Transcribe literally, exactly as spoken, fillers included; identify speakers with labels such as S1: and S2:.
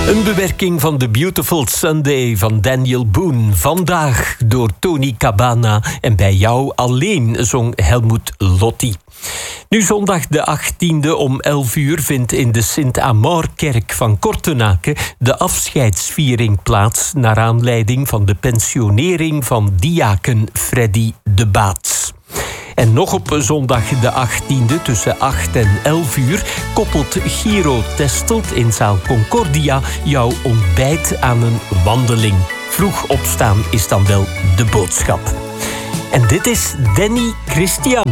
S1: Een bewerking van The Beautiful Sunday van Daniel Boone. Vandaag door Tony Cabana. En bij jou alleen zong Helmut Lotti. Nu zondag de achttiende om elf uur vindt in de Sint-Amorkerk van Kortenaken de afscheidsviering plaats naar aanleiding van de pensionering van diaken Freddy de Baats. En nog op zondag de achttiende tussen acht en elf uur koppelt Giro Testelt in zaal Concordia jouw ontbijt aan een wandeling. Vroeg opstaan is dan wel de boodschap. En dit is Danny Christian.